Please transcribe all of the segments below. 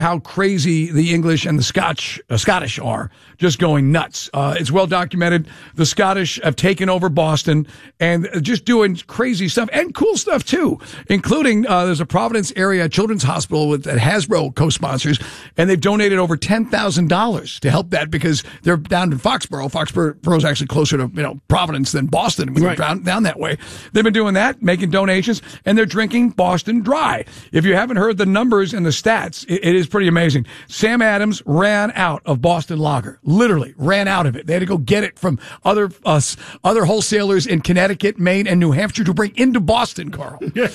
how crazy the English and the Scottish are, just going nuts. It's well documented. The Scottish have taken over Boston and just doing crazy stuff and cool stuff too, including there's a Providence area children's hospital that Hasbro co-sponsors, and they've donated over $10,000 to help that because they're down in Foxborough. Foxborough is actually closer to Providence than Boston. When you're down that way, they've been doing that, making donations, and they're drinking Boston Dry. If you haven't heard the numbers and the stats, it is pretty amazing. Sam Adams ran out of Boston Lager. Literally ran out of it. They had to go get it from other wholesalers in Connecticut, Maine, and New Hampshire to bring into Boston, Carl.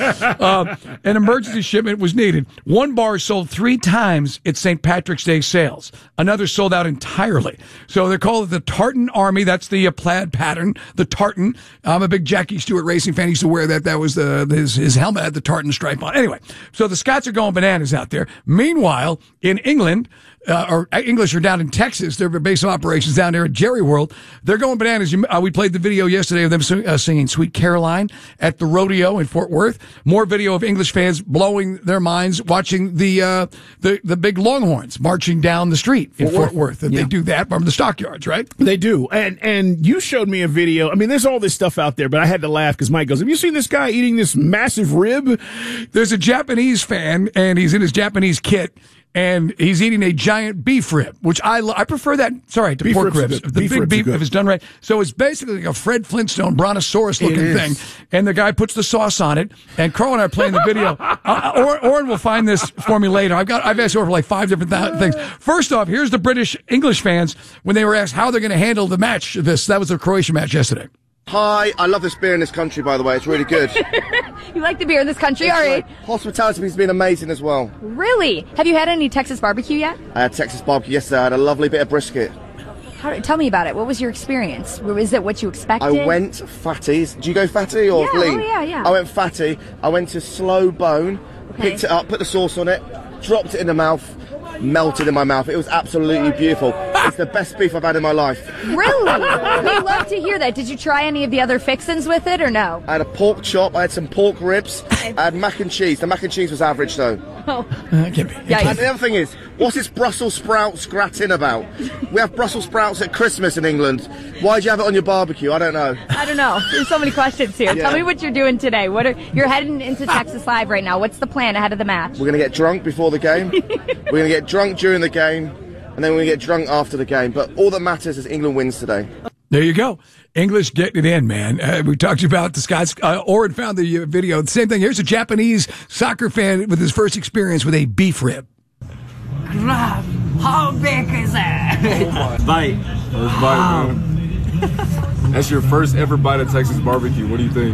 An emergency shipment was needed. One bar sold 3 times its St. Patrick's Day sales. Another sold out entirely. So they're called the Tartan Army. That's the plaid pattern, the tartan. I'm a big Jackie Stewart racing fan. He used to wear that. That was his helmet had the tartan stripe on. Anyway, so the Scots are going bananas out there. Meanwhile, in England, or English are down in Texas. Their base of operations down there at Jerry World. They're going bananas. We played the video yesterday of them singing Sweet Caroline at the rodeo in Fort Worth. More video of English fans blowing their minds watching the big Longhorns marching down the street in Fort Worth. And they do that from the stockyards, right? They do. And you showed me a video. I mean, there's all this stuff out there, but I had to laugh because Mike goes, have you seen this guy eating this massive rib? There's a Japanese fan, and he's in his Japanese kit. And he's eating a giant beef rib, which I prefer that. Sorry, to beef pork ribs. The big beef, if it's done right. So it's basically like a Fred Flintstone brontosaurus looking thing. And the guy puts the sauce on it. And Carl and I are playing the video. Oren will find this for me later. I've asked over like 5 different things. First off, here's the British English fans when they were asked how they're going to handle the match. That was the Croatia match yesterday. Hi, I love this beer in this country, by the way. It's really good. You like the beer in this country? All right. Hospitality has been amazing as well. Really? Have you had any Texas barbecue yet? I had Texas barbecue yesterday. I had a lovely bit of brisket. Tell me about it. What was your experience? Was it what you expected? I went fatties. Do you go fatty or lean? Oh, yeah. I went fatty. I went to slow bone, picked it up, put the sauce on it, dropped it in the mouth, melted in my mouth. It was absolutely beautiful. It's the best beef I've had in my life. Really? We love to hear that. Did you try any of the other fixins with it or no? I had a pork chop. I had some pork ribs. I had mac and cheese. The mac and cheese was average though. Oh. And the other thing is, what's this Brussels sprouts gratin about? We have Brussels sprouts at Christmas in England. Why'd you have it on your barbecue? I don't know. There's so many questions here. Yeah. Tell me what you're doing today. You're heading into Texas Live right now. What's the plan ahead of the match? We're going to get drunk before the game. We're going to get drunk during the game. And then we're going to get drunk after the game. But all that matters is England wins today. There you go. English getting it in, man. We talked about the Scots. Oren found the video. The same thing. Here's a Japanese soccer fan with his first experience with a beef rib. Crap. How big is that? Bite. First bite, man. That's your first ever bite of Texas barbecue. What do you think?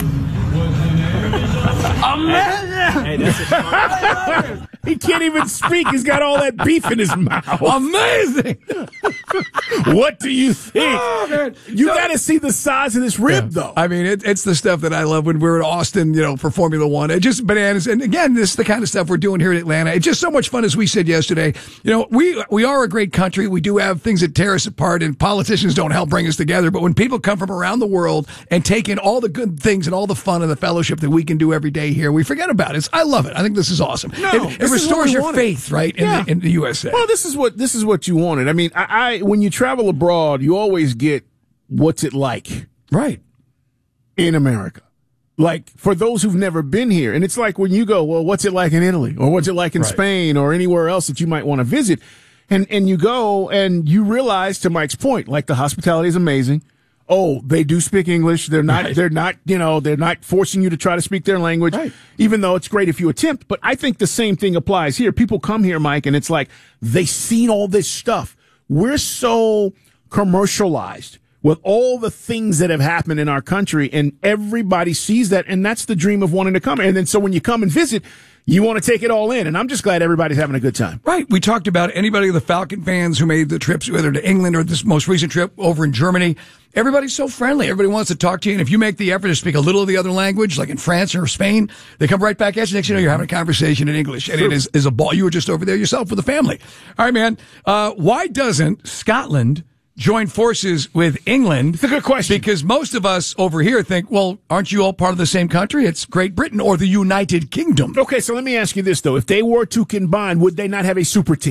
Amazing! Hey, that's He can't even speak. He's got all that beef in his mouth. Amazing! What do you think? You got to see the size of this rib, though. I mean, it's the stuff that I love when we're in Austin, for Formula One. It's just bananas. And again, this is the kind of stuff we're doing here in Atlanta. It's just so much fun, as we said yesterday. We are a great country. We do have things that tear us apart, and politicians don't help bring us together. But when people come from around the world and take in all the good things and all the fun and the fellowship that we can do every day here, we forget about it. I love it. I think this is awesome. It restores your faith, right, in the USA. Well, this is what you wanted. I mean, when you travel abroad, you always get what's it like, right, in America. Like, for those who've never been here, and it's like when you go, well, what's it like in Italy, or what's it like in Spain, or anywhere else that you might want to visit, and you go and you realize, to Mike's point, like, the hospitality is amazing. Oh, they do speak English. They're not, they're not forcing you to try to speak their language, even though it's great if you attempt. But I think the same thing applies here. People come here, Mike, and it's like they've seen all this stuff. We're so commercialized with all the things that have happened in our country, and everybody sees that, and that's the dream of wanting to come. And then so when you come and visit, you want to take it all in, and I'm just glad everybody's having a good time. Right. We talked about anybody of the Falcon fans who made the trips, whether to England or this most recent trip over in Germany. Everybody's so friendly. Everybody wants to talk to you, and if you make the effort to speak a little of the other language, like in France or Spain, they come right back at you. Next thing you know, you're having a conversation in English, and it is a ball. You were just over there yourself with the family. All right, man. Why doesn't Scotland join forces with England? It's a good question. Because most of us over here think, well, aren't you all part of the same country? It's Great Britain or the United Kingdom. Okay, so let me ask you this, though. If they were to combine, would they not have a super team?